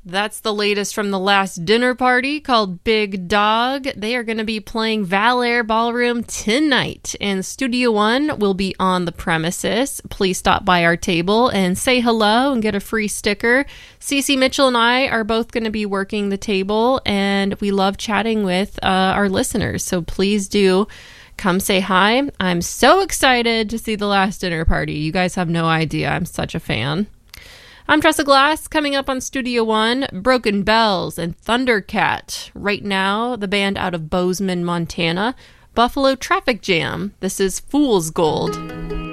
That's the latest from the last dinner party called Big Dog. They are going to be playing Valair Ballroom tonight, and Studio One will be on the premises. Please stop by our table and say hello and get a free sticker. Cece Mitchell and I are both going to be working the table, and we love chatting with our listeners, so please do come say hi. I'm so excited to see the last dinner party. You guys have no idea. I'm such a fan. I'm Tressa Glass. Coming up on Studio One, Broken Bells and Thundercat. Right now, the band out of Bozeman, Montana, Buffalo Traffic Jam. This is Fool's Gold.